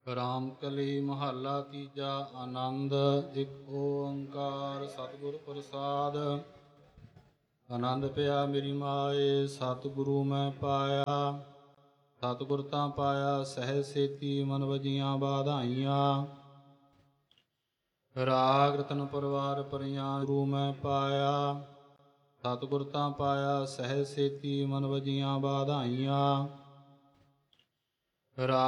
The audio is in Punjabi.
ਰਾਮ ਕਲੀ ਮਹੱਲਾ ਤੀਜਾ। ਆਨੰਦ। ਇੱਕ ਓੰਕਾਰ ਸਤਿਗੁਰ ਪ੍ਰਸਾਦ। ਆਨੰਦ ਪਿਆ ਮੇਰੀ ਮਾਏ, ਸਤਿਗੁਰੂ ਮੈਂ ਪਾਇਆ। ਸਤਿਗੁਰ ਤਾਂ ਪਾਇਆ ਸਹਿਜ ਸੇਤੀ, ਮਨ ਵਜੀਆਂ ਬਾਧਾਈਆਂ। ਰਾਗ ਰਤਨ ਪਰਵਾਰ ਪਰੀਆਂ, ਗੁਰੂ ਮੈਂ ਪਾਇਆ। ਸਤਿਗੁਰ ਤਾਂ ਪਾਇਆ ਸਹਿਜ ਸੇਤੀ, ਮਨ ਵਜੀਆਂ ਬਾਧਾਈਆਂ। ਰਾਗ